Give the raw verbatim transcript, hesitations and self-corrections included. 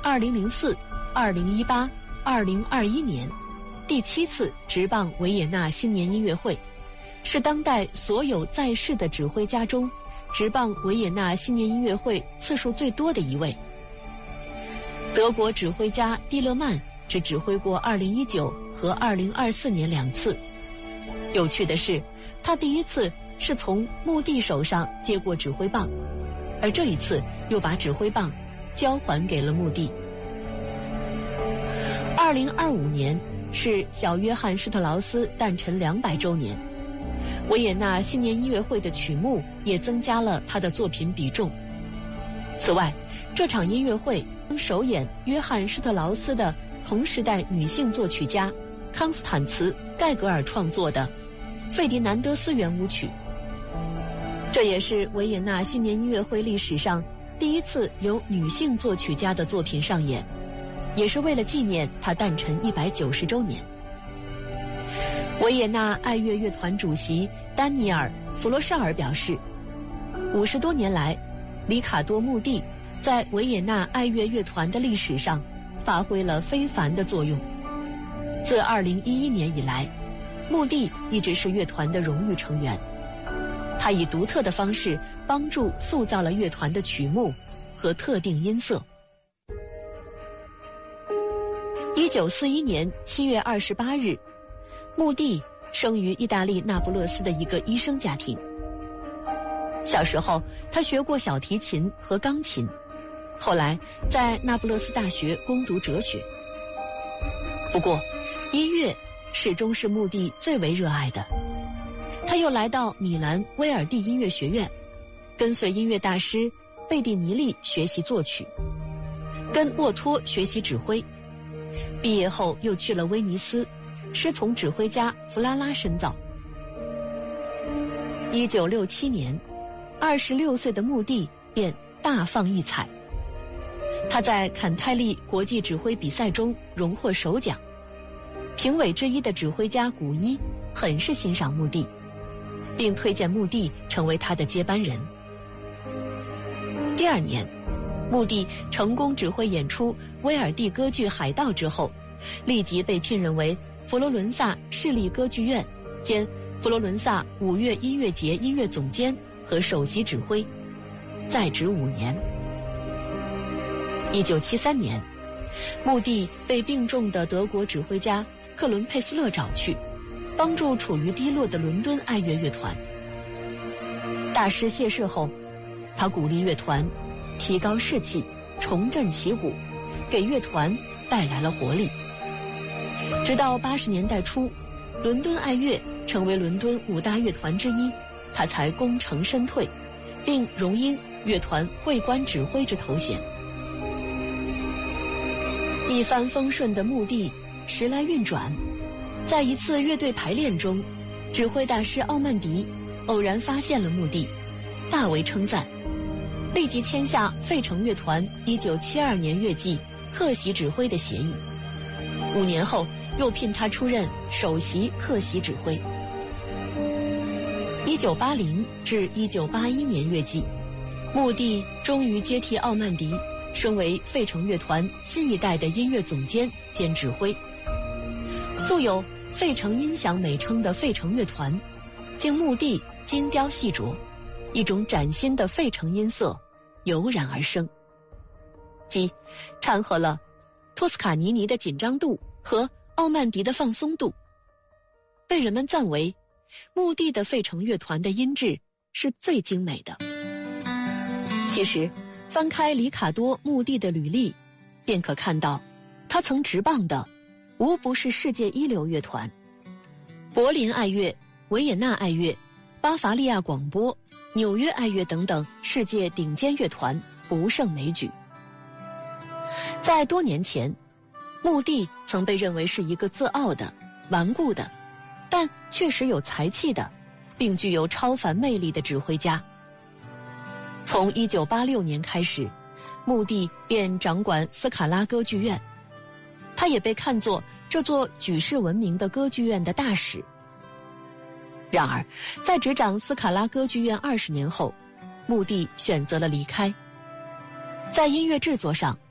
二零零四、二零一八、二零二一年第七次执棒维也纳新年音乐会，是当代所有在世的指挥家中执棒维也纳新年音乐会次数最多的一位。德国指挥家蒂勒曼只指挥过二零一九和二零二四年两次。有趣的是，他第一次是从穆蒂手上接过指挥棒，而这一次又把指挥棒交还给了穆蒂。二零二五年是小约翰施特劳斯诞辰两百周年，维也纳新年音乐会的曲目也增加了他的作品比重。此外，这场音乐会首演约翰施特劳斯的同时代女性作曲家康斯坦茨·盖格尔创作的《费迪南德斯圆舞曲》，这也是维也纳新年音乐会历史上第一次由女性作曲家的作品上演，也是为了纪念她诞辰一百九十周年。维也纳爱乐乐团主席丹尼尔·弗罗绍尔表示，五十多年来，里卡多·穆蒂在维也纳爱乐乐团的历史上发挥了非凡的作用。自二零一一年以来，穆蒂一直是乐团的荣誉成员，他以独特的方式帮助塑造了乐团的曲目和特定音色。一九四一年七月二十八日，穆蒂生于意大利那不勒斯的一个医生家庭。小时候，他学过小提琴和钢琴，后来在那不勒斯大学攻读哲学。不过，音乐始终是穆蒂最为热爱的。他又来到米兰威尔第音乐学院，跟随音乐大师贝蒂尼利学习作曲，跟沃托学习指挥。毕业后又去了威尼斯，师从指挥家弗拉拉深造。一九六七年，二十六岁的穆蒂便大放异彩。他在坎泰利国际指挥比赛中荣获首奖。评委之一的指挥家古伊很是欣赏穆蒂，并推荐穆蒂成为他的接班人。第二年，穆蒂成功指挥演出威尔第歌剧《海盗》之后，立即被聘任为佛罗伦萨市立歌剧院兼佛罗伦萨五月音乐节音乐总监和首席指挥，在职五年。一九七三年，穆蒂被病重的德国指挥家克伦佩斯勒找去，帮助处于低落的伦敦爱乐乐团。大师谢世后，他鼓励乐团提高士气，重振旗鼓，给乐团带来了活力。直到八十年代初，伦敦爱乐成为伦敦五大乐团之一，他才功成身退，并荣膺乐团会官指挥之头衔。一帆风顺的穆蒂时来运转，在一次乐队排练中，指挥大师奥曼迪偶然发现了穆蒂，大为称赞，立即签下费城乐团一九七二年乐季客席指挥的协议。五年后，又聘他出任首席客席指挥。一九八零至一九八一年乐季，穆蒂终于接替奥曼迪，升为费城乐团新一代的音乐总监兼指挥。素有费城音响美称的费城乐团，经穆蒂精雕细琢，一种崭新的费城音色油然而生，即掺和了托斯卡尼尼的紧张度和奥曼迪的放松度，被人们赞为穆蒂的费城乐团的音质是最精美的。其实翻开里卡多·穆蒂的履历，便可看到他曾执棒的无不是世界一流乐团，柏林爱乐、维也纳爱乐、巴伐利亚广播、纽约爱乐等等世界顶尖乐团不胜枚举。在多年前，穆蒂曾被认为是一个自傲的、顽固的，但确实有才气的，并具有超凡魅力的指挥家。从一九八六年开始，穆蒂便掌管斯卡拉歌剧院，他也被看作这座举世闻名的歌剧院的大使。然而，在执掌斯卡拉歌剧院二十年后，穆蒂选择了离开。在音乐制作上，